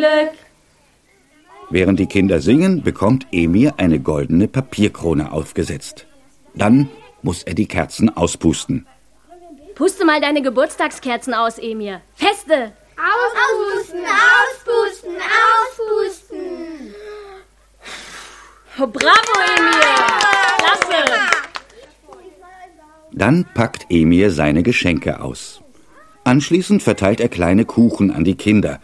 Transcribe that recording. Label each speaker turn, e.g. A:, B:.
A: Glück.
B: Während die Kinder singen, bekommt Emir eine goldene Papierkrone aufgesetzt. Dann muss er die Kerzen auspusten.
A: Puste mal deine Geburtstagskerzen aus, Emir. Feste!
C: Auspusten, auspusten, auspusten.
A: Oh, bravo, Emir! Klasse!
B: Dann packt Emir seine Geschenke aus. Anschließend verteilt er kleine Kuchen an die Kinder